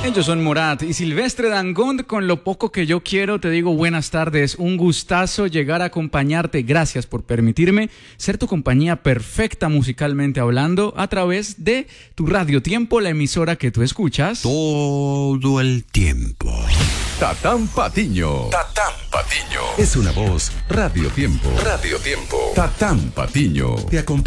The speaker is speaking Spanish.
Ellos son Morat y Silvestre Dangond. Con lo poco que yo quiero, te digo buenas tardes. Un gustazo llegar a acompañarte. Gracias por permitirme ser tu compañía perfecta musicalmente hablando a través de tu Radio Tiempo, la emisora que tú escuchas todo el tiempo. Tatán Patiño. Tatán Patiño. Es una voz Radio Tiempo. Radio Tiempo. Tatán Patiño. Te acompaña.